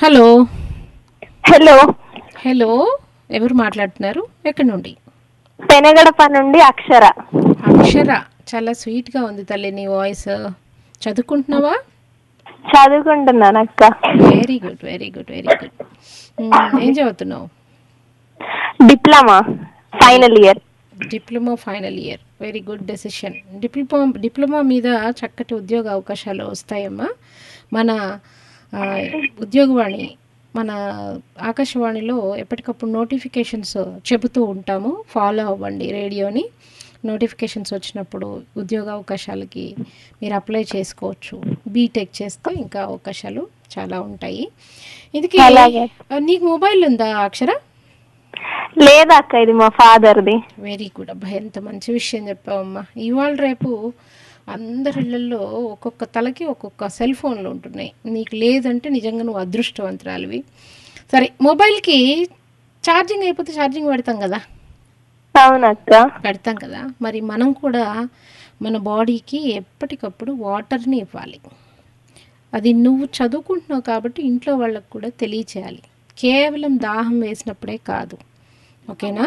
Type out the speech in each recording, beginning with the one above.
Hello. Hello. Hello, ఎవరు మాట్లాడుతున్నారు? ఎక్కడి నుండి? పెనగడప నుండి అక్షర. అక్షర, చాలా స్వీట్గా ఉంది తల్లి నీ వాయిస్. చదువుకుంటున్నావా? చదువుకుంటున్నాను అక్క. Very good, very good, very good. ఏం చదువుతున్నావు? Diploma final year. Diploma final year, very good decision. Diploma మీద చక్కటి ఉద్యోగ అవకాశాలు వస్తాయమ్మా. మన ఉద్యోగవాణి, మన ఆకాశవాణిలో ఎప్పటికప్పుడు నోటిఫికేషన్స్ చెబుతూ ఉంటాము. ఫాలో అవ్వండి రేడియోని. నోటిఫికేషన్స్ వచ్చినప్పుడు ఉద్యోగ అవకాశాలకి మీరు అప్లై చేసుకోవచ్చు. బీటెక్ చేస్తే ఇంకా అవకాశాలు చాలా ఉంటాయి. ఇది నీకు మొబైల్ ఉందా అక్షర? లేదక్క, ఇది మా ఫాదర్ది. వెరీ గుడ్ అబ్బా, ఎంత మంచి విషయం చెప్పావమ్మా. ఇవాళ రేపు అందరి ఇళ్లలో ఒక్కొక్క తలకి ఒక్కొక్క సెల్ ఫోన్లు ఉంటున్నాయి. నీకు లేదంటే నిజంగా నువ్వు అదృష్టవంతురాలివి. సరే, మొబైల్కి ఛార్జింగ్ అయిపోతే ఛార్జింగ్ పెడతాం కదా. అవునక్క, పెడతాం కదా. మరి మనం కూడా మన బాడీకి ఎప్పటికప్పుడు వాటర్ని ఇవ్వాలి. అది నువ్వు చదువుకుంటున్నావు కాబట్టి ఇంట్లో వాళ్ళకు కూడా తెలియచేయాలి. కేవలం దాహం వేసినప్పుడే కాదు, ఓకేనా?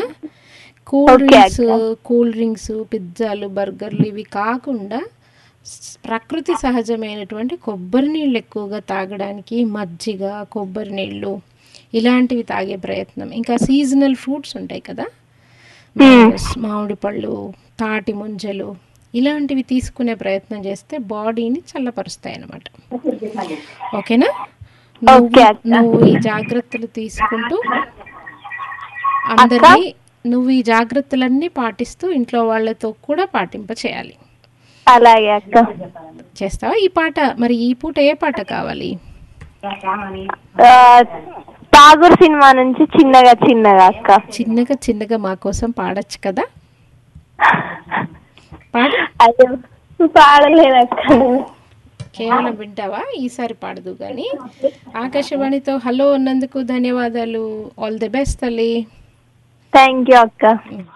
కూల్ డ్రింక్స్, పిజ్జాలు, బర్గర్లు ఇవి కాకుండా ప్రకృతి సహజమైనటువంటి కొబ్బరి నీళ్ళు ఎక్కువగా తాగడానికి, మజ్జిగ, కొబ్బరి నీళ్ళు ఇలాంటివి తాగే ప్రయత్నం. ఇంకా సీజనల్ ఫ్రూట్స్ ఉంటాయి కదా, మామిడి పళ్ళు, తాటి ముంజలు, ఇలాంటివి తీసుకునే ప్రయత్నం చేస్తే బాడీని చల్లపరుస్తాయి అన్నమాట. ఓకేనా? నువ్వు ఈ జాగ్రత్తలు తీసుకుంటూ అందరినీ, నువ్వు ఈ జాగ్రత్తలన్నీ పాటిస్తూ ఇంట్లో వాళ్ళతో కూడా పాటింప చేయాలి. అలాగే అక్క. చేస్తావా? ఈ పాట మరి ఈ పూట ఏ పాట కావాలి? ఠాగూర్ సినిమా నుంచి చిన్నగా చిన్నగా అక్క. చిన్నగా చిన్నగా మా కోసం పాడచ్చు కదా? పాడు. పాడలేదక్క. కేవలం వింటావా? ఈసారి పాడదు కానీ. ఆకాశవాణితో హలో అన్నందుకు ధన్యవాదాలు. ఆల్ ది బెస్ట్ తల్లి. థ్యాంక్ యూ అక్క.